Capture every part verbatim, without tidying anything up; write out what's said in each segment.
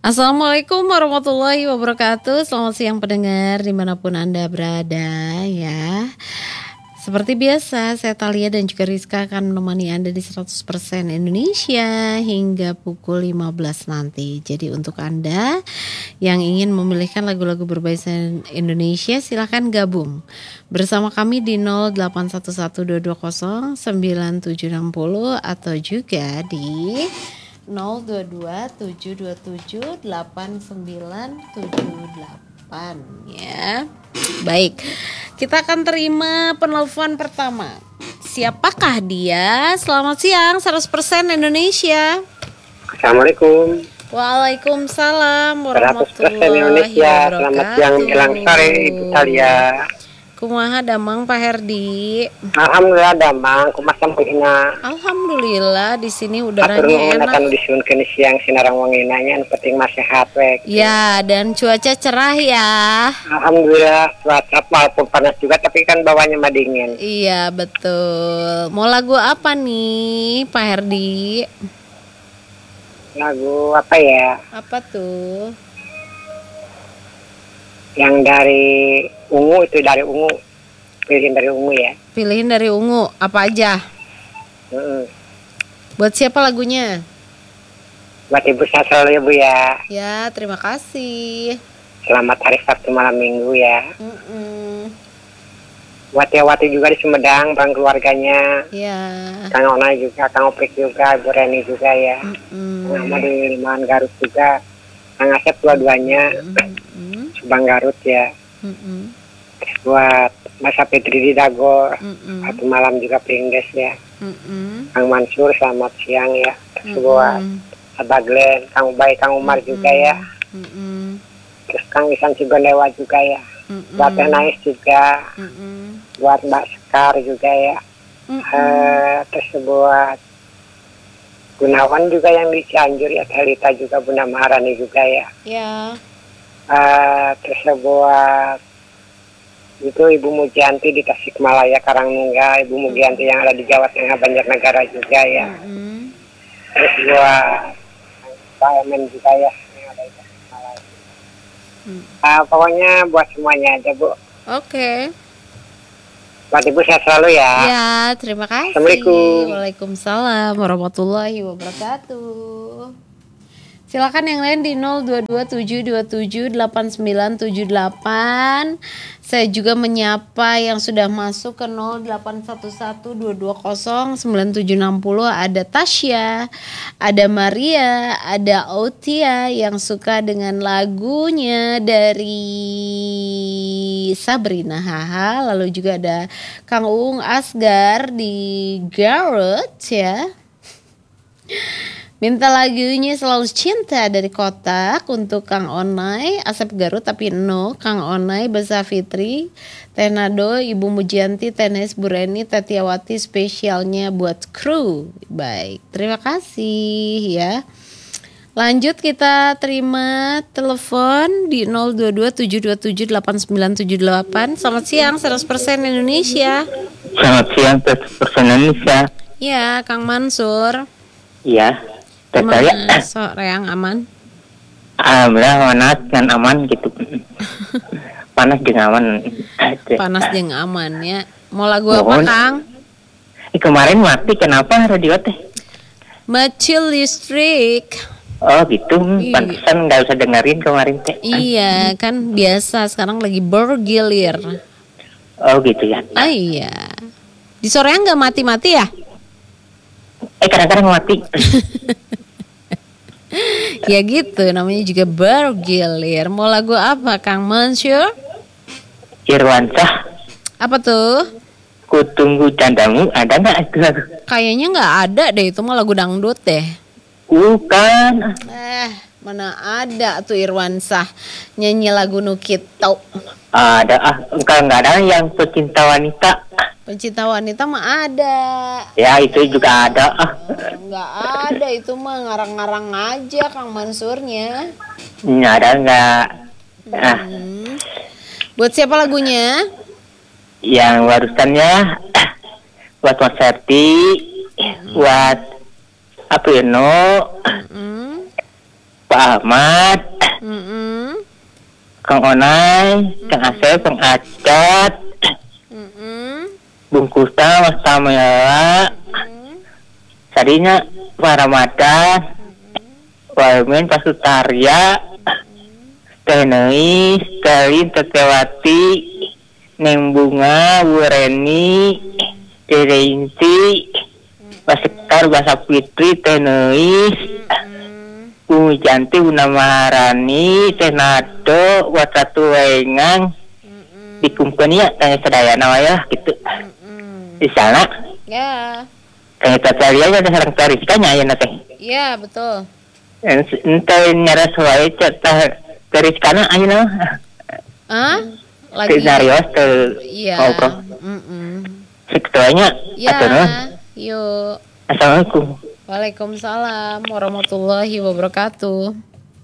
Assalamualaikum warahmatullahi wabarakatuh. Selamat siang pendengar dimanapun Anda berada ya. Seperti biasa, saya Talia dan juga Rizka akan menemani Anda di seratus persen Indonesia hingga pukul lima belas nanti. Jadi untuk Anda yang ingin memilihkan lagu-lagu berbahasa Indonesia, silahkan gabung bersama kami di nol delapan satu satu dua dua nol sembilan tujuh enam nol atau juga di nol dua dua tujuh dua tujuh delapan sembilan tujuh delapan ya. Baik, kita akan terima penelpon pertama. Siapakah dia? Selamat siang, seratus persen Indonesia. Assalamualaikum. Waalaikumsalam seratus persen warahmatullahi Indonesia. wabarakatuh. Selamat siang menjelang sore Ibu Talia. Kumaha damang Pak Herdi? Alhamdulillah damang, kumaha sampurna. Alhamdulillah di sini Atur udaranya nuhun enak. akan disiunkeun siang sinarang wangina nya, penting mah sehat we. Ya, dan cuaca cerah ya. Alhamdulillah cuaca walaupun panas juga tapi kan bawahnya mah dingin. Iya betul. Mau lagu apa nih Pak Herdi? Lagu apa ya? Apa tuh? Yang dari Ungu, itu dari Ungu. Pilihin dari Ungu ya. Pilihin dari Ungu, apa aja? Mm-mm. Buat siapa lagunya? Buat Ibu sehat selalu ya Bu ya. Ya, terima kasih. Selamat hari Sabtu malam Minggu ya. Mm-mm. Buat Yawati juga di Sumedang, bang keluarganya. Ya. Kang Ona juga, Kang Oprik juga, Bu Reni juga ya. Mm-mm. Kang Ahmad di Limaan Garut juga. Kang Asep dua-duanya, Mm-mm. Subang Garut ya. Mm-mm. Buat Mas Fitri di Dago, Mm-mm. satu malam juga Pringges ya. Mm-mm. Kang Mansur selamat siang ya. Terus buat Abah Glenn, Kang Ubay, Kang Umar juga ya. Mm-mm. Terus Kang Isan Cigonewa juga ya. Mm-mm. Buat Teh Nais juga. Mm-mm. Buat Mbak Sekar juga ya. Mm-mm. Eh, terus buat Gunawan juga yang di Cianjur ya. Helita juga, Bunda Maharani juga ya. Ya. Uh, terus buat itu Ibu Mujianti di Tasikmalaya Karangmunga, Ibu Mujianti yang ada di Jawa Tengah Banjarnegara juga ya. Mm-mm. Terus buat Pak Emen juga ya yang ada di Tasikmalaya. Mm. Uh, pokoknya buat semuanya aja Bu. Oke. Buat Ibu sehat selalu ya. Ya, terima kasih. Assalamualaikum. Waalaikumsalam warahmatullahi wabarakatuh. Silakan yang lain di nol dua dua tujuh dua tujuh delapan sembilan tujuh delapan. Saya juga menyapa yang sudah masuk ke nol delapan satu satu dua dua nol sembilan tujuh enam nol. Ada Tasya, ada Maria, ada Autia yang suka dengan lagunya dari Sabrina Haha. Lalu juga ada Kang Uung Asgar di Garut ya. Minta lagunya Selalu Cinta dari Kotak untuk Kang Onai, Asep Garut tapi no, Kang Onai, Besa Fitri, Tenado, Ibu Mujianti, Tenes Bureni, Tetiawati spesialnya buat kru. Baik, terima kasih ya. Lanjut kita terima telepon di nol dua dua tujuh dua tujuh delapan sembilan tujuh delapan. Selamat siang seratus persen Indonesia. Selamat siang seratus persen Indonesia. Ya, Kang Mansur. Iya. Teh saya sore yang aman. alhamdulillah panas dan aman gitu. Panas jeung aman. Panas jeung aman ya. Mau lagu apa, Mohon. Kang? Eh, kemarin mati kenapa radio teh? Mati listrik. Oh gitu, Iya. pantesan nggak usah dengerin kemarin teh. Iya, kan biasa sekarang lagi bergilir. Oh gitu ya. Ah iya. Di sorean nggak mati-mati ya? Eh kadang-kadang mati. Ya gitu, namanya juga bergilir. Mau lagu apa, Kang Mansur? Irwansah, Apa tuh? Kutunggu Candamu, ada nggak itu lagu? Kayaknya nggak ada deh, itu mah lagu dangdut deh. Bukan. Eh, mana ada tuh Irwansah nyanyi lagu Nukito. Ada ah, enggak nggak ada yang pecinta wanita. Pencinta wanita mah ada. Ya itu juga ada ah. Nggak ada, itu mah ngarang-ngarang aja Kang Mansurnya. Nggak ada nggak. Ah, Hmm. Buat siapa lagunya? yang barusannya buat Mas Serti, buat Apino, Hmm. Pak Ahmad, Mm-mm. Kang Onai, Kang Asep, Kang Acat, Mm-mm. Bung Kusta, Mas Tamela, tadinya Pak Ramadan, Pak Emin, Pak Sutarya, Teh Neis, Kalin, Tetewati, Neng Bunga, Bu Reni, Dede Inti, Pak Sekar, Pak Sapitri, Teh Neis, Bumi Janti, Bunda Maharani, Teh Nado, Wat Ratu Wengang, dikumpulkan ya, tanya sedayana ya gitu. Di sana, Ya. tanya Tatalia ada sarang Tariskanya ya nate. Iya, betul. Ente nyara suai cata Tariskana ayo nama. Ah? Lagi. Skenario te. Iya. Ngobrol. Mm-mm. Sektuanya. Ya. Atau no? Yuk. Assalamualaikum. Waalaikumsalam warahmatullahi wabarakatuh.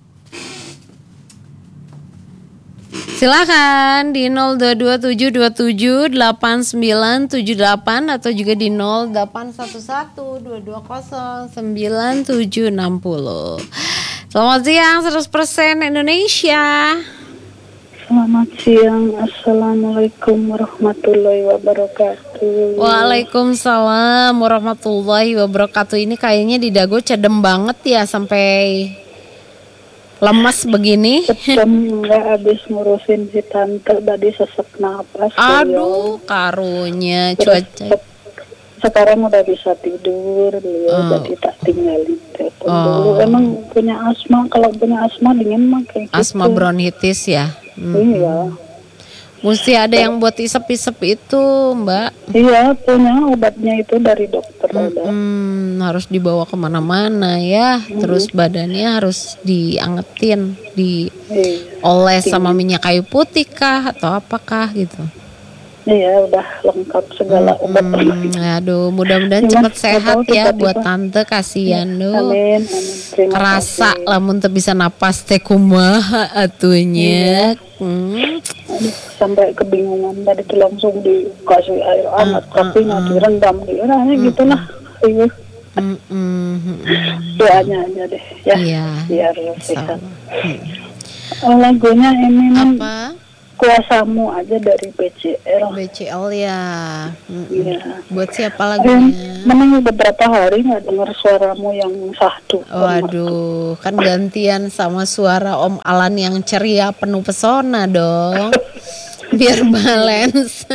Silakan di nol dua dua tujuh dua tujuh delapan sembilan tujuh delapan atau juga di nol delapan satu satu dua dua nol sembilan tujuh enam nol. Selamat siang seratus persen Indonesia. Selamat siang, Assalamualaikum warahmatullahi wabarakatuh. Waalaikumsalam warahmatullahi wabarakatuh. Ini kayaknya di dago cedem banget ya sampai lemas begini. Cedem nggak habis ngurusin si tante tadi sesak napas. Aduh, karunya cuaca. Sekarang udah bisa tidur, beliau Oh. jadi tak tinggalin telepon Oh. dulu. Emang punya asma, kalau punya asma dingin mah kayak Asma gitu. bronkitis ya. Hmm. Iya, Mesti ada yang buat isep-isep itu, Mbak. iya punya obatnya itu dari dokter udah. Hmm, harus dibawa kemana-mana ya. Terus badannya harus diangetin, dioles Iya. sama minyak kayu putih kah atau apakah gitu. Iya, udah lengkap segala obat. Hmm, aduh, mudah-mudahan Cuman cepat sehat nggak tahu ya tiba-tiba. buat tante, kasihan duh. Amin, amin. Terima Kerasa kasih. lamun teu bisa napas teh kumaha atunya. Hmm. Aduh, sampai kebingungan tadi tuh langsung dikasih air hangat tapi nggak direndam nah gitu lah. Iya, Mm, mm, mm, mm. doanya aja deh ya Iya. biar sehat. Salah. Oh, lagunya ini nih Apa? Kuasamu aja dari B C L. B C L ya. Mm, mm. Iya. Buat siapa Eh, lagunya? Memang beberapa hari nggak dengar suaramu yang sahdu. Waduh, kan gantian sama suara Om Alan yang ceria penuh pesona dong. Biar balance.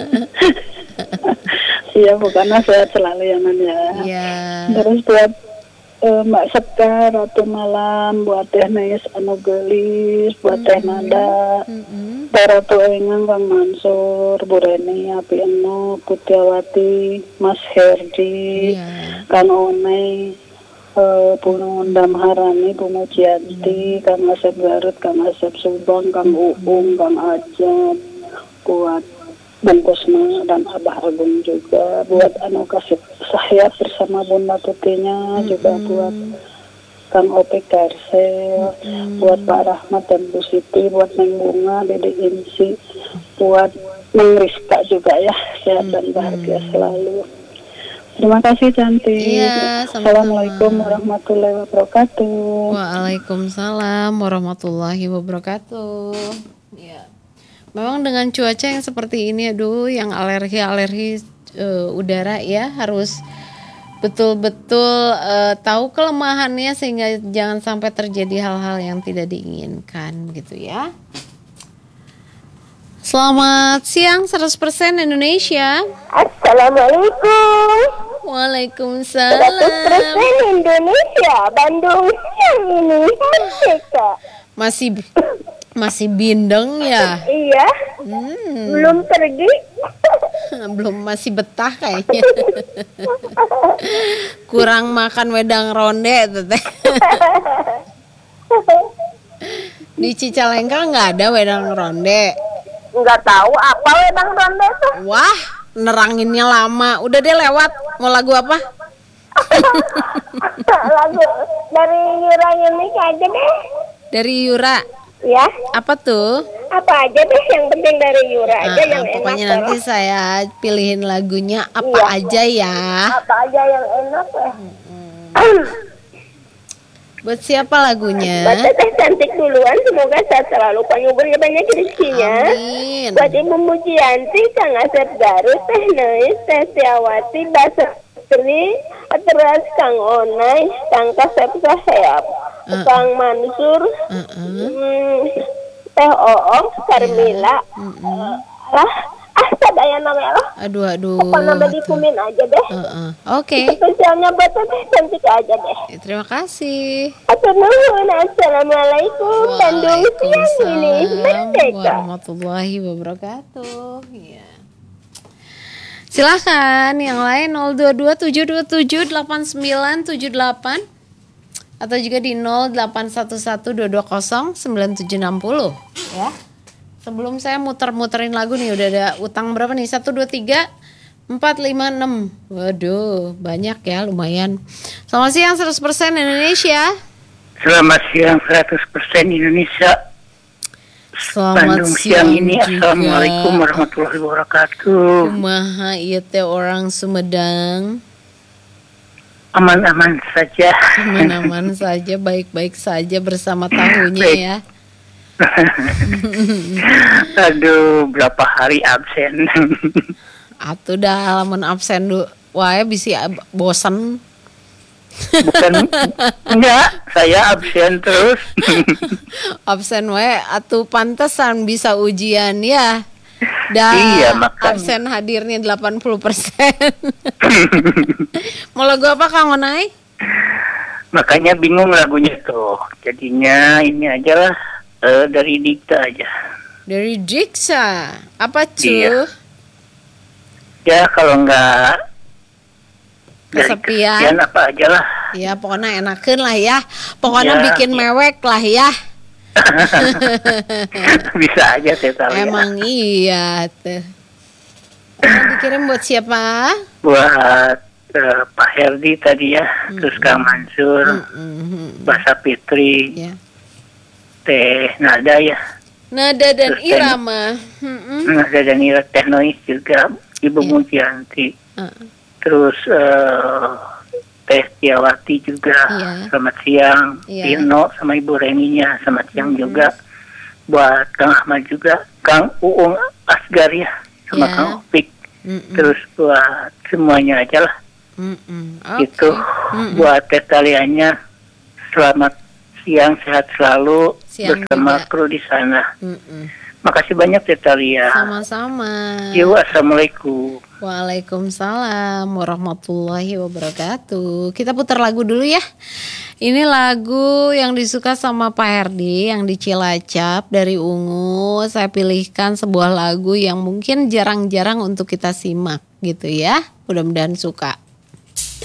Iya, bukannya sehat selalu ya Man ya. Iya. Terus buat eh, Mbak Sekar, Ratu Malam, buat Teh Neis anu gelis, buat Teh Nada, Mm-mm. Teh Ratu Engang, Kang Mansur, Bu Reni, Api Eno, Kutiawati, Mas Herdi, Iya. Kang Onai, eh, Bu Nunda Maharani, Bu Mujianti, Kang Asep Garut, Kang Asep Subang, Kang Uung, Kang Ajat, buat Bung Kusma dan Abah Agung juga, buat anu kasih saya bersama Bunda Tutinya, juga buat Kang Opik Karsel, buat Pak Rahmat dan Bu Siti, buat Neng Bunga, Dede Insi, buat Neng Rizka juga ya, sehat dan bahagia selalu. Terima kasih cantik. Iya, sama-sama. Assalamualaikum warahmatullahi wabarakatuh. Waalaikumsalam warahmatullahi wabarakatuh. Ya. Memang dengan cuaca yang seperti ini, aduh, yang alergi-alergi eh, udara ya harus betul-betul eh, tahu kelemahannya sehingga jangan sampai terjadi hal-hal yang tidak diinginkan gitu ya. Selamat siang seratus persen Indonesia. Assalamualaikum. Waalaikumsalam. seratus persen Indonesia, Bandung siang ini merdeka. Masih masih bindeng ya? Iya, Hmm, belum pergi. belum masih betah kayaknya. Kurang makan wedang ronde teteh. Di Cicalengka nggak ada wedang ronde. Nggak tahu apa wedang ronde tuh. Wah, neranginnya lama. Udah deh lewat. Mau lagu apa? Lagu dari Yura Yunik aja deh. Dari Yura. Ya, Apa tuh? apa aja deh yang penting dari Yura aja Ah, yang pokoknya enak. nanti Terus. saya pilihin lagunya apa Iya. aja ya. Apa aja yang enak ya. Buat siapa lagunya? Buat Teteh cantik duluan, semoga sehat selalu, panjang umurnya, banyak rezekinya. Amin. Buat Ibu Mujianti, Kang Asep Garut, Teh Neis, Teh Tiawati, Basri, terus Kang Onai, Kang Kasep Sahab, Uh. Kang Mansur, Uh-uh. hmm, Teh Oong, Carmila, Mm-mm. lah, ah sadaya namanya lah. Aduh aduh. Pokoknya nama dikumin aja deh. Uh-uh. Oke. Spesialnya buat Teteh cantik aja deh. Ya, terima kasih. Atur nuhun, assalamualaikum. Bandung siang ini merdeka. Warahmatullahi wabarakatuh. Ya. Silahkan yang lain nol dua dua tujuh dua tujuh delapan sembilan tujuh delapan atau juga di nol delapan satu satu dua dua nol sembilan tujuh enam nol ya. Sebelum saya muter-muterin lagu nih, udah ada utang berapa nih? satu, dua, tiga, empat, lima, enam. Waduh, banyak ya, lumayan. Selamat siang seratus persen Indonesia. Selamat siang seratus persen Indonesia. Selamat Bandung siang siang ini. juga. Assalamualaikum warahmatullahi wabarakatuh. Kumaha ieu teh orang Sumedang. Aman-aman saja. Aman-aman saja, baik-baik saja bersama tahunya Baik. ya. Aduh, berapa hari absen. Atuh dah lamun absen du wae bisa ab- bosen. Bukan, enggak, saya absen terus. Absen wae atuh pantesan bisa ujian ya. Dah Iya, makanya. absen hadirnya delapan puluh persen. Mau lagu apa Kang Onai? Makanya bingung lagunya tuh. Jadinya ini aja lah, eh, dari dikta aja. Dari Diksa. Apa cuy? Iya. Ya kalau enggak dari Kesepian. kesepian apa aja lah. Ya pokoknya enakeun lah ya. Pokoknya Ya, bikin ya. mewek lah ya. Bisa aja saya tahu ya. Emang iya tuh. Emang dikirim buat siapa? Buat eh, Pak Herdi tadi ya, terus Kang Mansur, Mhm. Basa Fitri, Ya. Teh Nada ya, Nada dan Terus irama. Mm-mm. Nada dan Ira Teh Nois juga, Ibu Ya. Mujianti, Uh, terus eh, Teh Tiawati juga, Iya. selamat siang, Iya. Tino sama Ibu Reninya, selamat siang Mhm. juga, buat Kang Ahmad juga, Kang Uung Asgar ya, sama Ya. Kang Opik, mm-mm. terus buat semuanya aja lah. Mm-mm. Oke. Itu Mm-mm. buat teh kaliannya, selamat siang, sehat selalu Siang bersama juga. kru di sana. Mm-mm. Makasih banyak teh Talia. Sama-sama. Yo, assalamualaikum. Waalaikumsalam warahmatullahi wabarakatuh. Kita putar lagu dulu ya. Ini lagu yang disuka sama Pak Herdi yang di Cilacap dari Ungu. Saya pilihkan sebuah lagu yang mungkin jarang-jarang untuk kita simak gitu ya. Mudah-mudahan suka.